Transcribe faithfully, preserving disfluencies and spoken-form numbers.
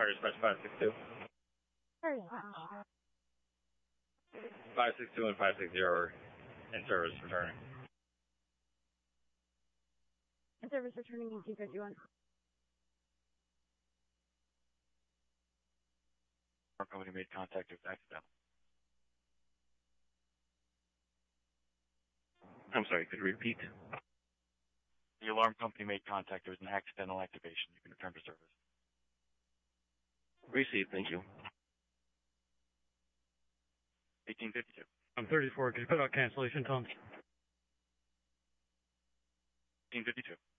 Fire dispatch five six two. five six two and five six zero are in service returning. In service returning eighteen fifty-one. Our company made contact with accidental. I'm sorry, could you repeat? The alarm company made contact. There was an accidental activation. You can return to service. Received, thank you. eighteen fifty-two. I'm thirty-four. Could you put out cancellation tones? eighteen fifty-two.